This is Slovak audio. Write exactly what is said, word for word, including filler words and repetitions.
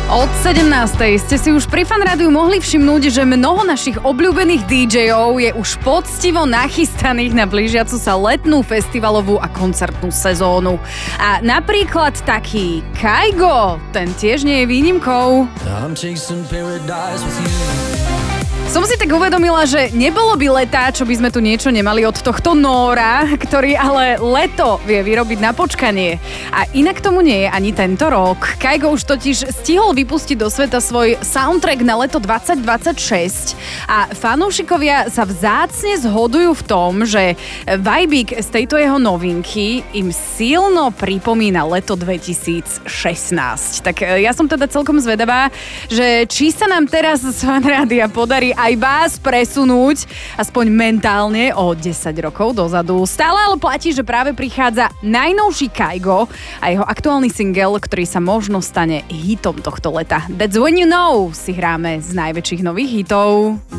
Od sedemnástej ste si už pri Fan Rádiu mohli všimnúť, že mnoho našich obľúbených dý džejov je už poctivo nachystaných na blížiacu sa letnú festivalovú a koncertnú sezónu. A napríklad taký Kygo, ten tiež nie je výnimkou. Som si tak uvedomila, že nebolo by leta, čo by sme tu niečo nemali od tohto Nóra, ktorý ale leto vie vyrobiť na počkanie. A inak tomu nie je ani tento rok. Kygo už totiž stihol vypustiť do sveta svoj soundtrack na leto dvadsať dvadsaťšesť a fanúšikovia sa vzácne zhodujú v tom, že vibík z tejto jeho novinky im silno pripomína leto dvetisícšestnásť. Tak ja som teda celkom zvedavá, že či sa nám teraz z Fan Rádia podarí aj vás presunúť aspoň mentálne o desať rokov dozadu. Stále ale platí, že práve prichádza najnovší Kygo a jeho aktuálny single, ktorý sa možno stane hitom tohto leta. That's When You Know si hráme z najväčších nových hitov.